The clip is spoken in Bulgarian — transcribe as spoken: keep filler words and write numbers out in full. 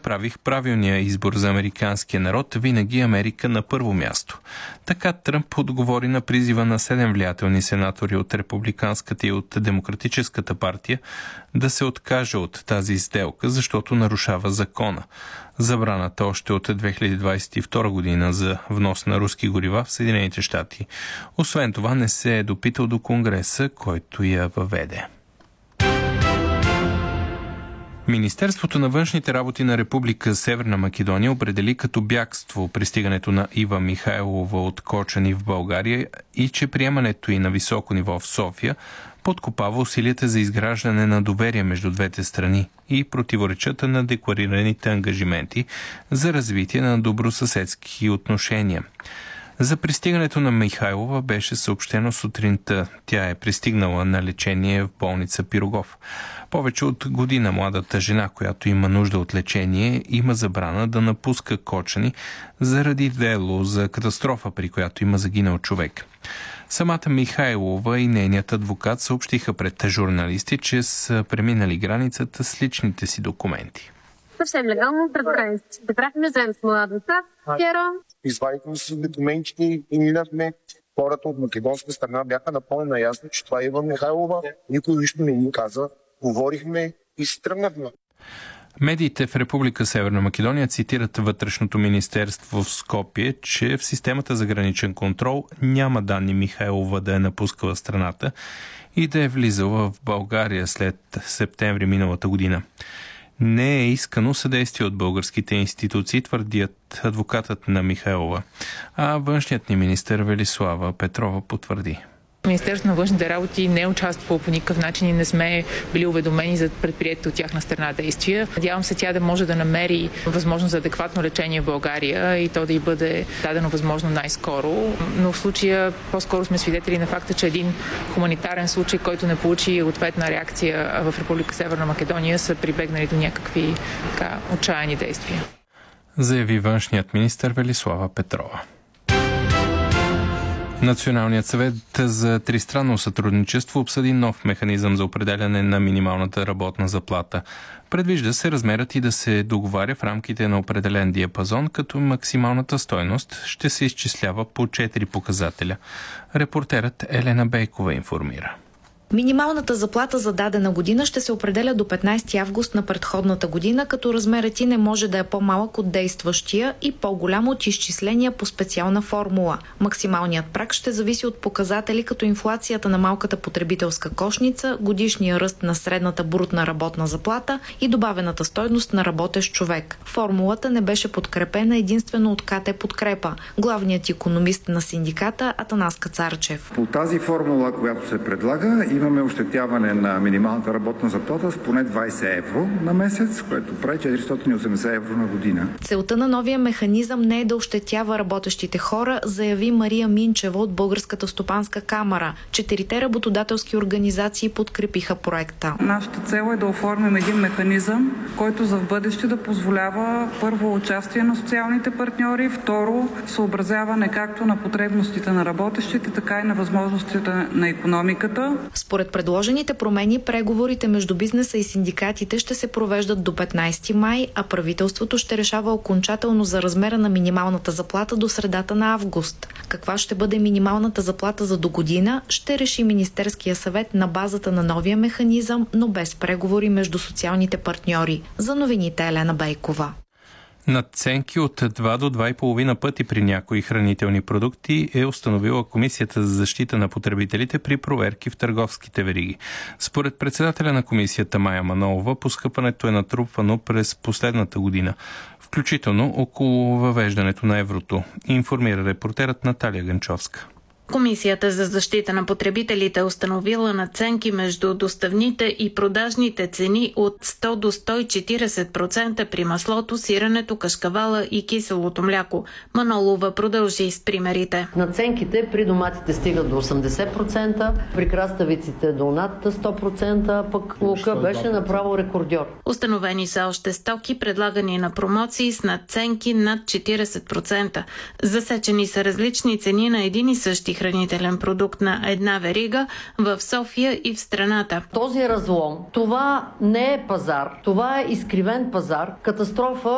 направих правилния избор за американския народ, винаги Америка на първо място. Така Тръмп отговори на призива на седем влиятелни сенатори от републиканската и от демократическата партия да се откаже от тази сделка, защото нарушава закона. Забраната още от две хиляди двадесет и втора година за внос на руски горива в Съединените щати. Освен това не се е допитал до Конгреса, който я въведе. Министерството на външните работи на Република Северна Македония определи като бягство пристигането на Ива Михайлова от Кочани в България и че приемането й на високо ниво в София подкопава усилията за изграждане на доверие между двете страни и противоречат на декларираните ангажименти за развитие на добросъседски отношения. За пристигането на Михайлова беше съобщено сутринта. Тя е пристигнала на лечение в болница Пирогов. Повече от година младата жена, която има нужда от лечение, има забрана да напуска Кочани заради дело за катастрофа, при която има загинал човек. Самата Михайлова и нейният адвокат съобщиха пред журналисти, че са преминали границата с личните си документи. Съвсем легално пред границата. Бяхме заедно с младата Кера. Извадихме си документите и минахме. Хората от македонска страна бяха напълно наясно, че това е Ива Михайлова. Никой нищо не ни каза. Говорихме и се тръгнахме. Медиите в Република Северна Македония цитират Вътрешното министерство в Скопие, че в системата за граничен контрол няма данни Михайлова да е напускала страната и да е влизала в България след септември миналата година. Не е искано съдействие от българските институции, твърдят адвокатът на Михайлова, а външният ни министър Велислава Петрова потвърди. Министерството на външните работи не е участвало по никакъв начин и не сме били уведомени за предприятите от тяхна страна действия. Надявам се тя да може да намери възможност за адекватно лечение в България и то да й бъде дадено възможно най-скоро. Но в случая по-скоро сме свидетели на факта, че един хуманитарен случай, който не получи ответна реакция в Република Северна Македония, са прибегнали до някакви така, отчаяни действия. Заяви външният министър Велислава Петрова. Националният съвет за тристранно сътрудничество обсъди нов механизъм за определяне на минималната работна заплата. Предвижда се размерът и да се договаря в рамките на определен диапазон, като максималната стойност ще се изчислява по четири показателя. Репортерът Елена Бейкова информира. Минималната заплата за дадена година ще се определя до петнайсети август на предходната година, като размерът й не може да е по-малък от действащия и по-голям от изчисления по специална формула. Максималният праг ще зависи от показатели като инфлацията на малката потребителска кошница, годишния ръст на средната брутна работна заплата и добавената стойност на работещ човек. Формулата не беше подкрепена единствено от КТ Подкрепа, главният икономист на синдиката Атанас Кацарчев. По тази формула, която се предлага, имаме ощетяване на минималната работна заплата с поне двайсет евро на месец, което прави четиристотин и осемдесет евро на година. Целта на новия механизъм не е да ощетява работещите хора, заяви Мария Минчева от Българската стопанска камара. Четирите работодателски организации подкрепиха проекта. Нашата цел е да оформим един механизъм, който за в бъдеще да позволява първо участие на социалните партньори, второ съобразяване както на потребностите на работещите, така и на възможностите на икономиката. Според предложените промени, преговорите между бизнеса и синдикатите ще се провеждат до петнайсети май, а правителството ще решава окончателно за размера на минималната заплата до средата на август. Каква ще бъде минималната заплата за до година, ще реши Министерския съвет на базата на новия механизъм, но без преговори между социалните партньори. За новините Елена Бейкова. Надценки от два до два и половина пъти при някои хранителни продукти е установила Комисията за защита на потребителите при проверки в търговските вериги. Според председателя на комисията Мая Манолова, поскъпването е натрупвано през последната година, включително около въвеждането на еврото, информира репортерът Наталия Гънчовска. Комисията за защита на потребителите е установила надценки между доставните и продажните цени от сто до сто и четирийсет процента при маслото, сиренето, кашкавала и киселото мляко. Манолова продължи с примерите. Надценките при доматите стигат до осемдесет процента, при краставиците до над сто процента, пък лука беше направо рекордьор. Установени са още стоки, предлагани на промоции с надценки над четирийсет процента. Засечени са различни цени на един и същи хранителен продукт на една верига в София и в страната. Този разлом, това не е пазар, това е изкривен пазар, катастрофа,